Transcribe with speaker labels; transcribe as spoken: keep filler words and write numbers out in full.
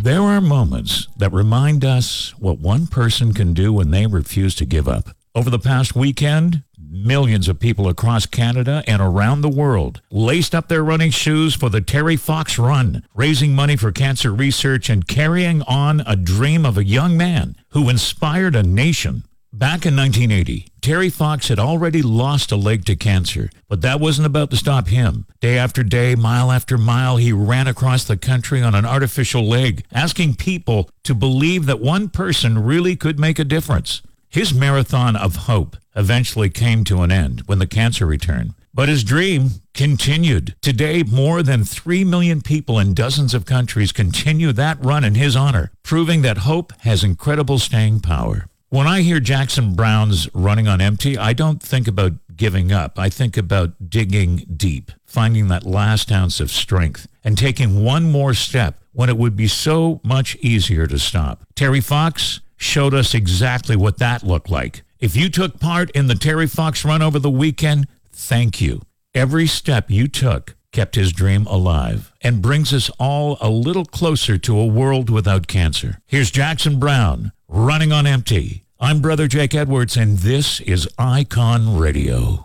Speaker 1: There are moments that remind us what one person can do when they refuse to give up. Over the past weekend, millions of people across Canada and around the world laced up their running shoes for the Terry Fox Run, raising money for cancer research and carrying on a dream of a young man who inspired a nation. Back in nineteen eighty, Terry Fox had already lost a leg to cancer, but that wasn't about to stop him. Day after day, mile after mile, he ran across the country on an artificial leg, asking people to believe that one person really could make a difference. His marathon of hope eventually came to an end when the cancer returned. But his dream continued. Today, more than three million people in dozens of countries continue that run in his honor, proving that hope has incredible staying power. When I hear Jackson Browne's Running on Empty, I don't think about giving up. I think about digging deep, finding that last ounce of strength, and taking one more step when it would be so much easier to stop. Terry Fox showed us exactly what that looked like. If you took part in the Terry Fox Run over the weekend, thank you. Every step you took kept his dream alive and brings us all a little closer to a world without cancer. Here's Jackson Browne, Running on Empty. I'm Brother Jake Edwards, and this is Icon Radio.